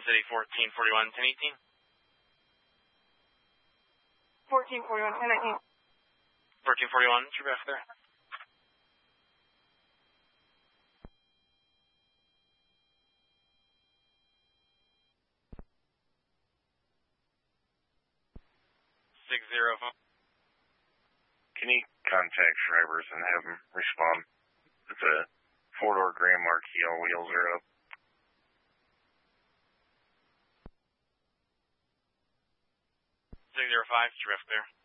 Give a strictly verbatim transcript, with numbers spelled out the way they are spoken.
City, fourteen forty-one, ten eighteen. fourteen forty-one, ten nineteen. fourteen forty-one, true after there. Six zero five. Can you contact Schreibers and have them respond? It's a four-door Grand Marquis, all wheels are up. Six zero five, true after there.